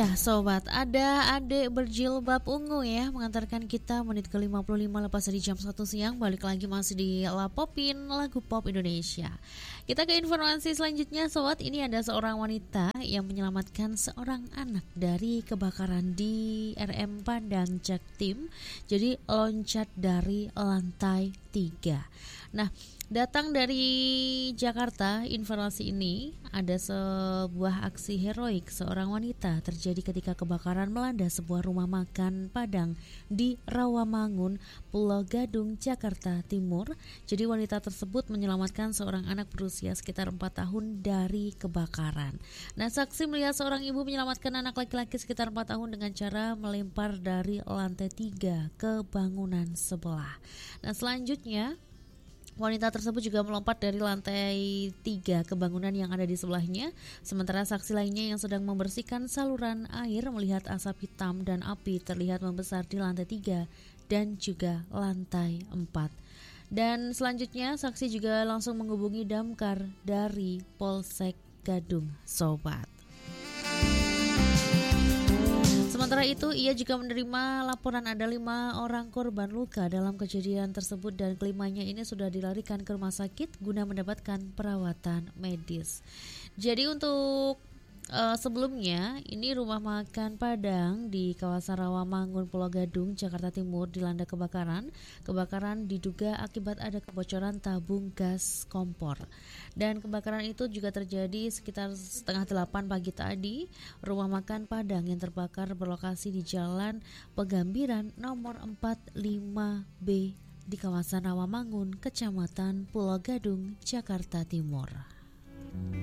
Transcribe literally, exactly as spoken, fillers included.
Iya sobat, ada adik berjilbab ungu ya mengantarkan kita menit ke lima puluh lima lepas dari jam satu siang. Balik lagi masih di La Popin, lagu pop Indonesia. Kita ke informasi selanjutnya sobat. Ini ada seorang wanita yang menyelamatkan seorang anak dari kebakaran di R M Padang Jaktim. Jadi loncat dari lantai tiga. Nah, datang dari Jakarta, informasi ini ada sebuah aksi heroik seorang wanita terjadi ketika kebakaran melanda sebuah rumah makan Padang di Rawamangun, Pulau Gadung, Jakarta Timur. Jadi wanita tersebut menyelamatkan seorang anak berusia sekitar empat tahun dari kebakaran. Nah, saksi melihat seorang ibu menyelamatkan anak laki-laki sekitar empat tahun dengan cara melempar dari lantai tiga ke bangunan sebelah. Nah, selanjutnya wanita tersebut juga melompat dari lantai tiga ke bangunan yang ada di sebelahnya. Sementara saksi lainnya yang sedang membersihkan saluran air melihat asap hitam dan api terlihat membesar di lantai tiga dan juga lantai empat. Dan selanjutnya saksi juga langsung menghubungi damkar dari Polsek Gadung sobat. Sementara itu, ia juga menerima laporan ada lima orang korban luka dalam kejadian tersebut dan kelimanya ini sudah dilarikan ke rumah sakit guna mendapatkan perawatan medis. Jadi untuk uh, sebelumnya, ini rumah makan Padang di kawasan Rawamangun, Pulau Gadung, Jakarta Timur dilanda kebakaran. Kebakaran diduga akibat ada kebocoran tabung gas kompor. Dan kebakaran itu juga terjadi sekitar setengah delapan pagi tadi. Rumah makan Padang yang terbakar berlokasi di Jalan Pegambiran nomor empat puluh lima B di kawasan Rawamangun, Kecamatan Pulau Gadung, Jakarta Timur.